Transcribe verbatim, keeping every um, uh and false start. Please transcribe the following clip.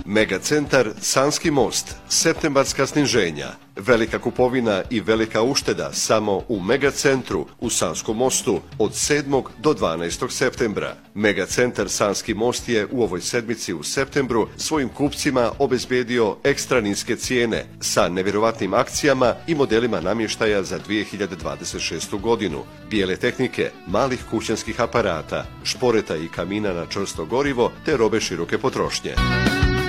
Megacentar Sanski most, septembarska sniženja, velika kupovina i velika ušteda samo u Megacentru u Sanskom mostu od sedmog do dvanaestog septembra. Megacentar Sanski most je u ovoj sedmici u septembru svojim kupcima obezbedio ekstra niske cijene sa nevjerovatnim akcijama i modelima namještaja za dvije hiljade dvadeset šestu godinu, bijele tehnike, malih kućanskih aparata, šporeta i kamina na čvrsto gorivo te robe široke potrošnje.